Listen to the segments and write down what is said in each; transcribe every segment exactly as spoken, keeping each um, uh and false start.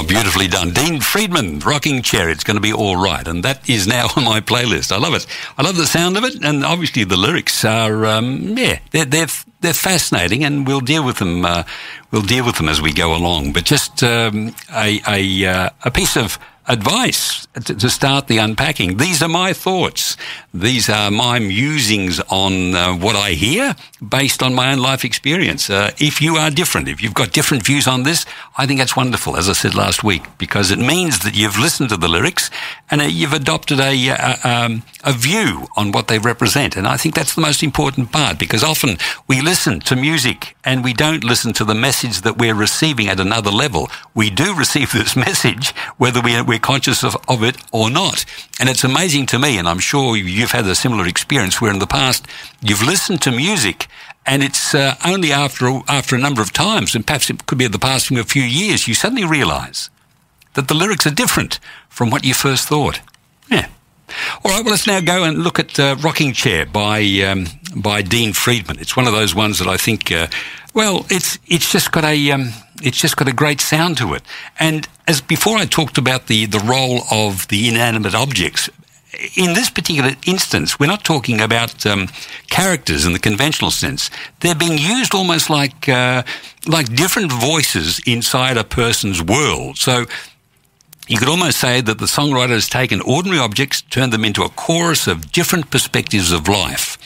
beautifully done. Dean Friedman, Rocking Chair. It's going to be all right. And that is now on my playlist. I love it. I love the sound of it. And obviously the lyrics are, um, yeah, they're, they're, they're fascinating, and we'll deal with them, uh, we'll deal with them as we go along. But just, um, a, a, uh, a piece of advice to, to start the unpacking. These are my thoughts. These are my musings on uh, what I hear based on my own life experience. Uh, if you are different, if you've got different views on this, I think that's wonderful, as I said last week, because it means that you've listened to the lyrics and uh, you've adopted a, a, um, a view on what they represent. And I think that's the most important part, because often we listen to music and we don't listen to the message that we're receiving at another level. We do receive this message, whether we, we're conscious of, of it or not. And it's amazing to me, and I'm sure you've had a similar experience, where in the past you've listened to music and it's uh, only after after a number of times, and perhaps it could be in the past a few years, you suddenly realise that the lyrics are different from what you first thought. Yeah. All right, well, let's now go and look at uh, Rocking Chair by um, by Dean Friedman. It's one of those ones that I think, uh, well, it's it's just got a um, it's just got a great sound to it. And as before, I talked about the the role of the inanimate objects. In this particular instance, we're not talking about um, characters in the conventional sense. They're being used almost like uh, like different voices inside a person's world. So you could almost say that the songwriter has taken ordinary objects, turned them into a chorus of different perspectives of life.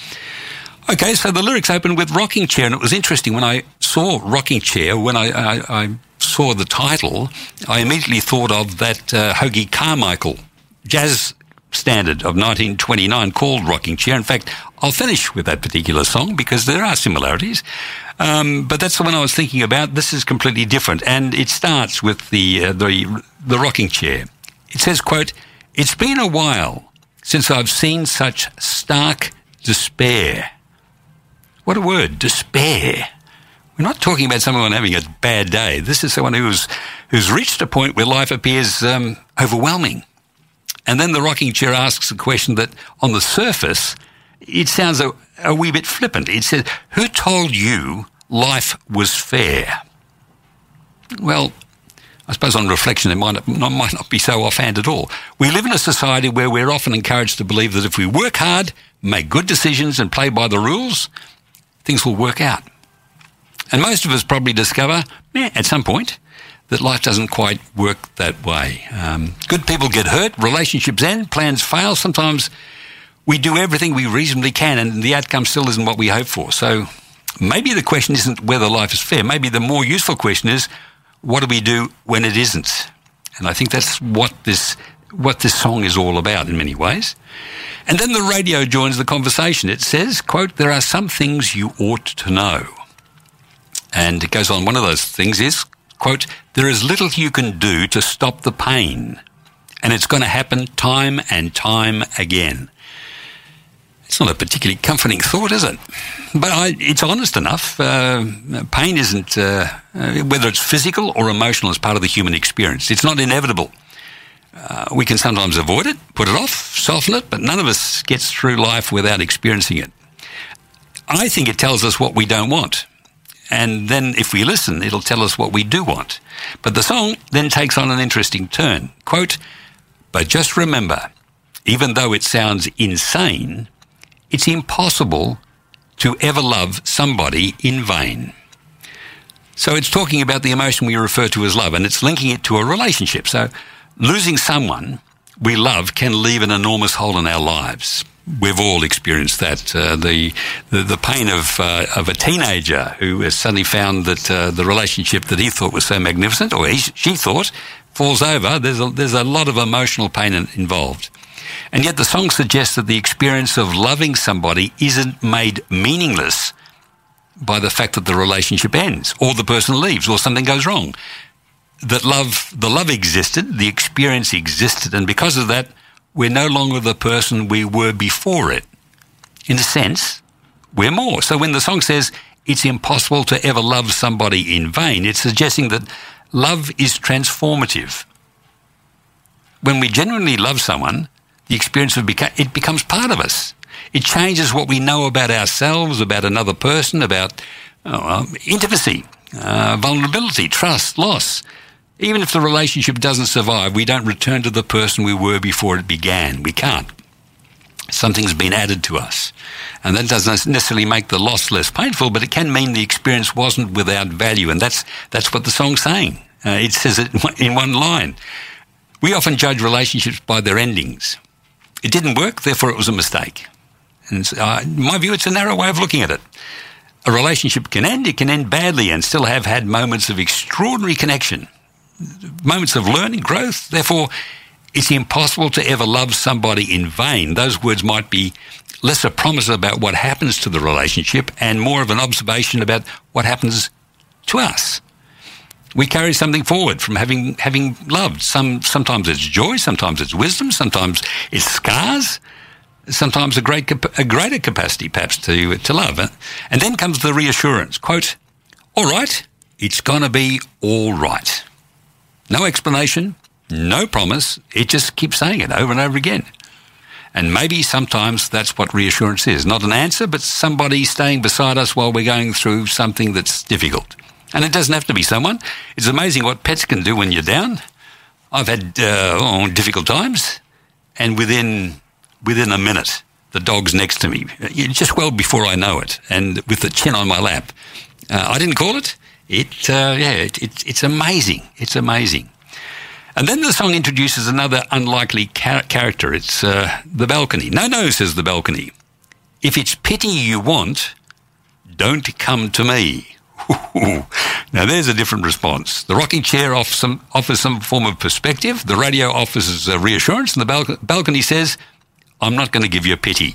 Okay, so the lyrics open with Rocking Chair, and it was interesting when I saw Rocking Chair, when I, I, I saw the title, I immediately thought of that uh, Hoagy Carmichael jazz standard of nineteen twenty-nine called Rocking Chair. In fact, I'll finish with that particular song because there are similarities. Um, but that's the one I was thinking about. This is completely different, and it starts with the uh, the the rocking chair. It says, quote, "It's been a while since I've seen such stark despair." What a word, despair. We're not talking about someone having a bad day. This is someone who's who's reached a point where life appears um, overwhelming. And then the rocking chair asks a question that, on the surface, it sounds a, a wee bit flippant. It says, "Who told you life was fair?" Well, I suppose on reflection, it might not, might not be so offhand at all. We live in a society where we're often encouraged to believe that if we work hard, make good decisions and play by the rules, things will work out. And most of us probably discover, eh, at some point, that life doesn't quite work that way. Um, good people get hurt, relationships end, plans fail. Sometimes we do everything we reasonably can and the outcome still isn't what we hope for. So maybe the question isn't whether life is fair. Maybe the more useful question is, what do we do when it isn't? And I think that's what this what this song is all about in many ways. And then the radio joins the conversation. It says, quote, "There are some things you ought to know." And it goes on, one of those things is, quote, "There is little you can do to stop the pain, and it's going to happen time and time again." It's not a particularly comforting thought, is it? But I, it's honest enough. Uh, pain isn't, uh, uh, whether it's physical or emotional, is part of the human experience. It's not inevitable. Uh, we can sometimes avoid it, put it off, soften it, but none of us gets through life without experiencing it. I think it tells us what we don't want. And then if we listen, it'll tell us what we do want. But the song then takes on an interesting turn. Quote, "But just remember, even though it sounds insane, it's impossible to ever love somebody in vain." So it's talking about the emotion we refer to as love, and it's linking it to a relationship. So losing someone we love can leave an enormous hole in our lives. We've all experienced that. Uh, the, the the pain of uh, of a teenager who has suddenly found that uh, the relationship that he thought was so magnificent, or he, she thought, falls over. There's a, there's a lot of emotional pain in, involved. And yet the song suggests that the experience of loving somebody isn't made meaningless by the fact that the relationship ends, or the person leaves, or something goes wrong. That love, the love existed, the experience existed, and because of that, we're no longer the person we were before it. In a sense, we're more. So when the song says it's impossible to ever love somebody in vain, it's suggesting that love is transformative. When we genuinely love someone, the experience of beca- it becomes part of us. It changes what we know about ourselves, about another person, about oh, intimacy, uh, vulnerability, trust, loss. Even if the relationship doesn't survive, we don't return to the person we were before it began. We can't. Something's been added to us. And that doesn't necessarily make the loss less painful, but it can mean the experience wasn't without value. And that's that's what the song's saying. Uh, it says it in one line. We often judge relationships by their endings. It didn't work, therefore it was a mistake. And uh, in my view, it's a narrow way of looking at it. A relationship can end, it can end badly and still have had moments of extraordinary connection, moments of learning, growth. Therefore, it's impossible to ever love somebody in vain. Those words might be less a promise about what happens to the relationship and more of an observation about what happens to us. We carry something forward from having having loved. Some sometimes it's joy, sometimes it's wisdom, sometimes it's scars, sometimes a great a greater capacity perhaps to to love. And then comes the reassurance. Quote, all right, it's going to be all right. No explanation, no promise. It just keeps saying it over and over again. And maybe sometimes that's what reassurance is. Not an answer, but somebody staying beside us while we're going through something that's difficult. And it doesn't have to be someone. It's amazing what pets can do when you're down. I've had uh, oh, difficult times, and within within a minute, the dog's next to me, just well before I know it, and with the chin on my lap. Uh, I didn't call it. It uh, yeah, it, it, it's amazing. It's amazing. And then the song introduces another unlikely char- character. It's uh, the balcony. No, no, says the balcony. If it's pity you want, don't come to me. Now, there's a different response. The rocking chair offers some, offers some form of perspective. The radio offers a reassurance. And the bal- balcony says, I'm not going to give you a pity.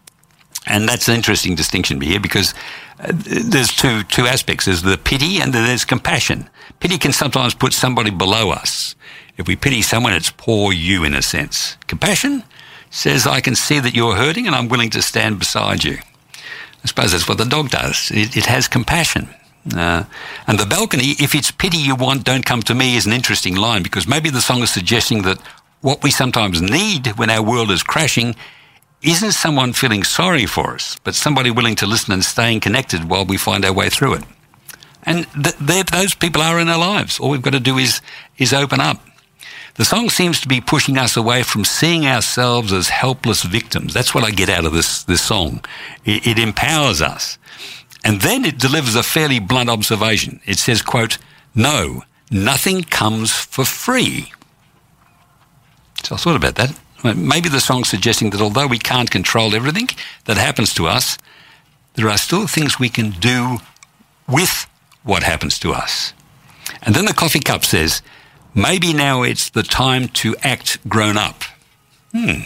And that's an interesting distinction here because uh, there's two two aspects. There's the pity and then there's compassion. Pity can sometimes put somebody below us. If we pity someone, it's poor you in a sense. Compassion says, I can see that you're hurting and I'm willing to stand beside you. I suppose that's what the dog does. It, it has compassion. Uh, and the balcony, if it's pity you want, don't come to me, is an interesting line because maybe the song is suggesting that what we sometimes need when our world is crashing isn't someone feeling sorry for us, but somebody willing to listen and staying connected while we find our way through it. And th- those people are in our lives. All we've got to do is is open up. The song seems to be pushing us away from seeing ourselves as helpless victims. That's what I get out of this, this song. It, it empowers us. And then it delivers a fairly blunt observation. It says, quote, no, nothing comes for free. So I thought about that. Maybe the song's suggesting that although we can't control everything that happens to us, there are still things we can do with what happens to us. And then the coffee cup says, maybe now it's the time to act grown up. Hmm.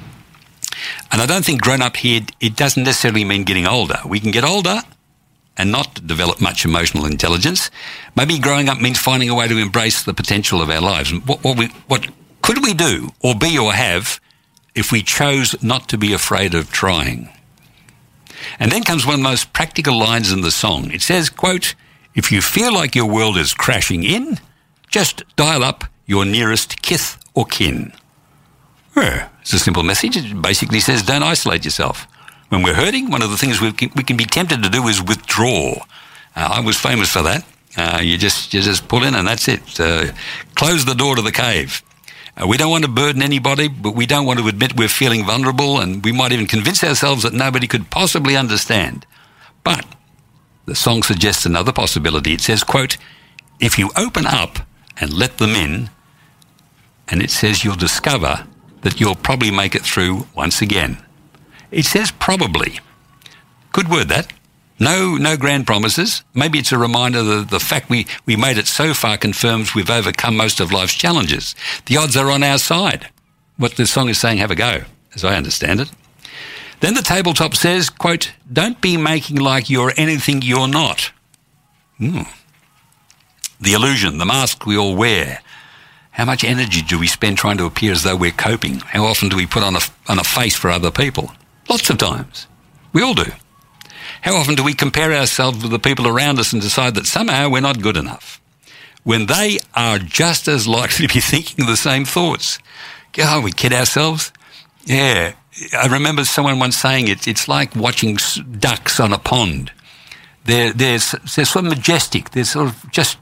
And I don't think grown up here, it doesn't necessarily mean getting older. We can get older and not develop much emotional intelligence. Maybe growing up means finding a way to embrace the potential of our lives. What, what, we, what could we do or be or have if we chose not to be afraid of trying? And then comes one of the most practical lines in the song. It says, quote, if you feel like your world is crashing in, just dial up your nearest kith or kin. Well, it's a simple message. It basically says don't isolate yourself. When we're hurting, one of the things we can, we can be tempted to do is withdraw. Uh, I was famous for that. Uh, you just you just pull in and that's it. Uh, close the door to the cave. Uh, we don't want to burden anybody, but we don't want to admit we're feeling vulnerable, and we might even convince ourselves that nobody could possibly understand. But the song suggests another possibility. It says, quote, if you open up and let them in, and it says you'll discover that you'll probably make it through once again. It says probably. Good word, that. No no grand promises. Maybe it's a reminder that the fact we, we made it so far confirms we've overcome most of life's challenges. The odds are on our side. What the song is saying, have a go, as I understand it. Then the tabletop says, quote, don't be making like you're anything you're not. Hmm. The illusion, the mask we all wear. How much energy do we spend trying to appear as though we're coping? How often do we put on a, on a face for other people? Lots of times. We all do. How often do we compare ourselves with the people around us and decide that somehow we're not good enough, when they are just as likely to be thinking the same thoughts? Oh, we kid ourselves. Yeah. I remember someone once saying it, it's like watching ducks on a pond. They're, they're, they're sort of majestic. They're sort of just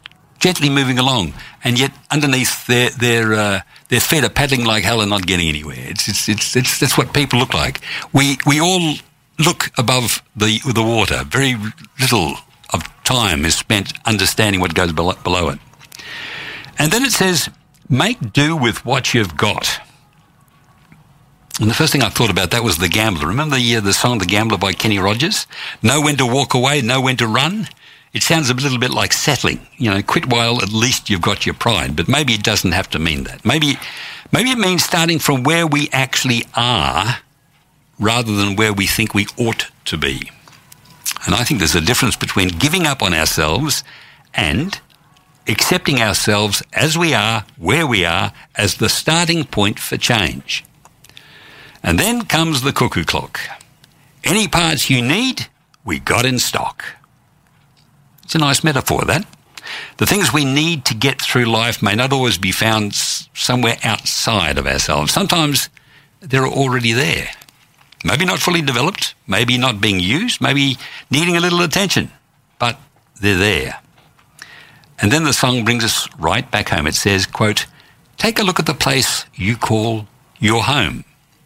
gently moving along, and yet underneath their their uh, their feet are paddling like hell and not getting anywhere. It's it's it's, it's that's what people look like. We we all look above the the water. Very little of time is spent understanding what goes below, below it. And then it says, "Make do with what you've got." And the first thing I thought about that was The Gambler. Remember the uh, the song The Gambler by Kenny Rogers? Know when to walk away, know when to run. It sounds a little bit like settling. You know, quit while at least you've got your pride. But maybe it doesn't have to mean that. Maybe, maybe it means starting from where we actually are rather than where we think we ought to be. And I think there's a difference between giving up on ourselves and accepting ourselves as we are, where we are, as the starting point for change. And then comes the cuckoo clock. Any parts you need, we got in stock. It's a nice metaphor, that. The things we need to get through life may not always be found somewhere outside of ourselves. Sometimes they're already there. Maybe not fully developed, maybe not being used, maybe needing a little attention, but they're there. And then the song brings us right back home. It says, quote, "Take a look at the place you call your home."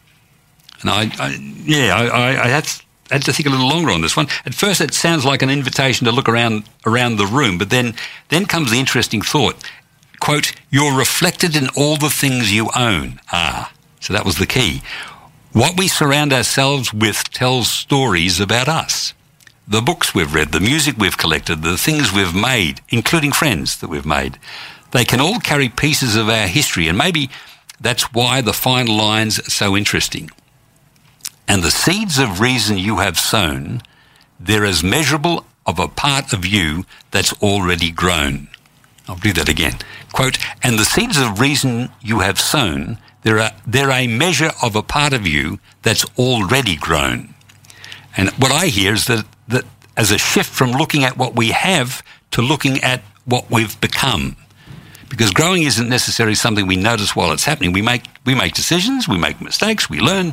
And I, I yeah, I, I, I had, had to think a little longer on this one. At first, it sounds like an invitation to look around around the room, but then, then comes the interesting thought, quote, "You're reflected in all the things you own." Ah, so that was the key. What we surround ourselves with tells stories about us. The books we've read, the music we've collected, the things we've made, including friends that we've made, they can all carry pieces of our history, and maybe that's why the final line's are so interesting. "And the seeds of reason you have sown, they're as measurable of a part of you that's already grown." I'll do that again. Quote, "And the seeds of reason you have sown, they're a, they're a measure of a part of you that's already grown." And what I hear is that, that as a shift from looking at what we have to looking at what we've become. Because growing isn't necessarily something we notice while it's happening. We make, we make decisions, we make mistakes, we learn.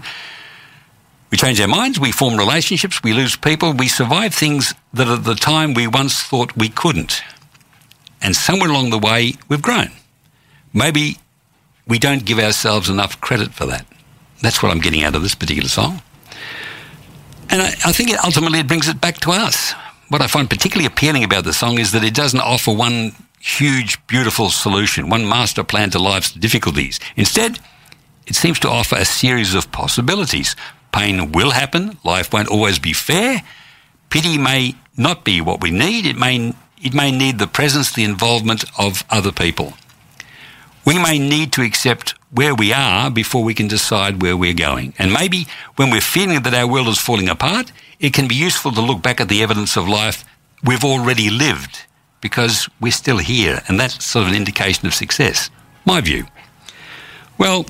We change our minds, we form relationships, we lose people, we survive things that at the time we once thought we couldn't. And somewhere along the way, we've grown. Maybe we don't give ourselves enough credit for that. That's what I'm getting out of this particular song. And I, I think it, ultimately it brings it back to us. What I find particularly appealing about the song is that it doesn't offer one huge, beautiful solution, one master plan to life's difficulties. Instead, it seems to offer a series of possibilities. Pain will happen. Life won't always be fair. Pity may not be what we need. It may, it may need the presence, the involvement of other people. We may need to accept where we are before we can decide where we're going. And maybe when we're feeling that our world is falling apart, it can be useful to look back at the evidence of life we've already lived because we're still here. And that's sort of an indication of success. My view. Well,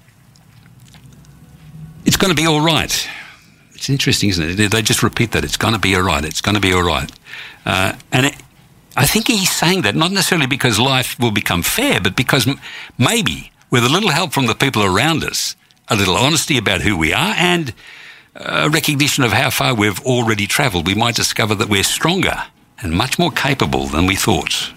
it's going to be all right. It's interesting, isn't it? They just repeat that. It's going to be all right. It's going to be all right. Uh, and it, I think he's saying that not necessarily because life will become fair, but because m- maybe with a little help from the people around us, a little honesty about who we are, and a recognition of how far we've already travelled, we might discover that we're stronger and much more capable than we thought.